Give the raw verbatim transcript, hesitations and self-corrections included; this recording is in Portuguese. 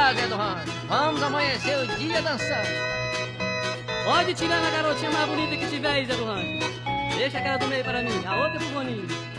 lá, Zé do Rancho. Vamos amanhecer o dia dançando. Pode tirar na garotinha mais bonita que tiver aí, Zé do Rancho. Deixa aquela do meio para mim, a outra é pro Boninho.